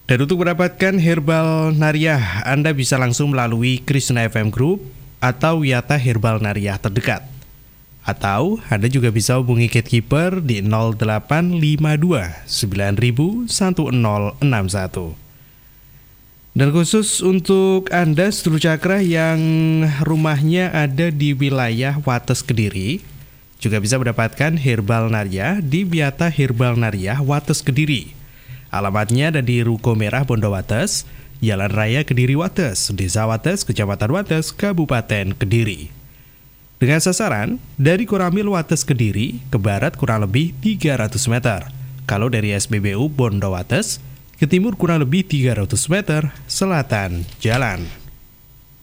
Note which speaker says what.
Speaker 1: Dan untuk mendapatkan Herbal Nariah, Anda bisa langsung melalui Krishna FM Group atau Wiyata Herbal Nariah terdekat. Atau Anda juga bisa hubungi Gatekeeper di 0852 9000 1061. Dan khusus untuk Anda sedulur cakra yang rumahnya ada di wilayah Wates Kediri, juga bisa mendapatkan Herbal Nariah di Wiyata Herbal Nariah Wates Kediri. Alamatnya ada di Ruko Merah Bondowates, Jalan Raya Kediri Wates, Desa Wates, Kecamatan Wates, Kabupaten Kediri. Dengan sasaran dari Koramil Wates Kediri ke barat kurang lebih 300 meter. Kalau dari SPBU Bondowates ke timur kurang lebih 300 meter selatan jalan.